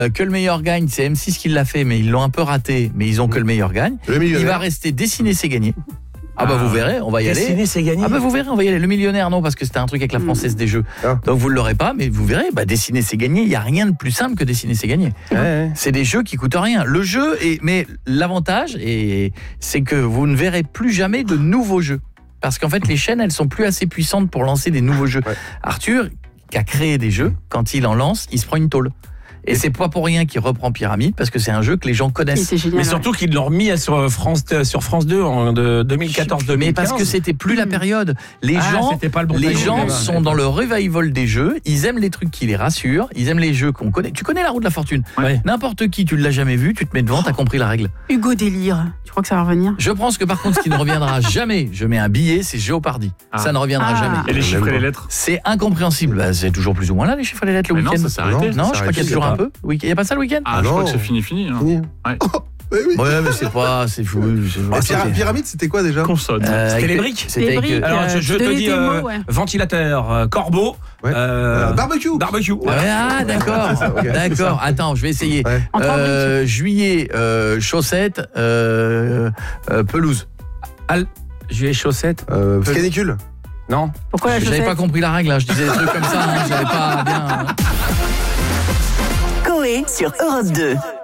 que le meilleur gagne, c'est M6 qui l'a fait, mais ils l'ont un peu raté, mais ils ont que le meilleur gagne. Il va rester dessiner, c'est gagner. Ah bah vous verrez, on va y aller. Dessiner, c'est gagner. Ah bah vous verrez, on va y aller. Le millionnaire, non, parce que c'était un truc avec la Française des Jeux. Donc vous ne l'aurez pas, mais vous verrez, dessiner, c'est gagner. Il n'y a rien de plus simple que dessiner, c'est gagner. C'est des jeux qui coûtent rien. Le jeu, mais l'avantage, c'est que vous ne verrez plus jamais de nouveaux jeux. Parce qu'en fait, les chaînes, elles sont plus assez puissantes pour lancer des nouveaux jeux. Arthur, qui a créé des jeux, quand il en lance, il se prend une tôle. Et c'est pas pour rien qu'il reprend Pyramide, parce que c'est un jeu que les gens connaissent. Génial, mais surtout qu'ils l'ont remis sur France 2 en 2014-2015. Mais parce que c'était plus la période. Les gens sont dans le revival des jeux. Ils aiment les trucs qui les rassurent. Ils aiment les jeux qu'on connaît. Tu connais la roue de la fortune. N'importe qui, tu l'as jamais vu, tu te mets devant, t'as compris la règle. Hugo Délire. Tu crois que ça va revenir? Je pense que par contre, ce qui ne reviendra jamais, je mets un billet, c'est Jeopardy. Ça ne reviendra jamais. Et les chiffres et les lettres? C'est incompréhensible. C'est toujours plus ou moins là, les chiffres et les lettres, le week-end. Non, ça s'est arrêté. Non, je crois qu'il y a toujours un peu. Il n'y a pas ça le week-end? Je crois que c'est fini. Hein. Ouais, mais c'est pas, c'est fou. Pyramide, c'était quoi déjà? Consonne. C'était les briques. Alors je te dis ventilateur, corbeau, barbecue. Ah d'accord. Attends, je vais essayer. Juillet, chaussettes, pelouse. Juillet, chaussettes. Canicule. Non. Pourquoi la chaussette? J'avais pas compris la règle, je disais des trucs comme ça, j'avais pas bien. Coé sur Europe 2.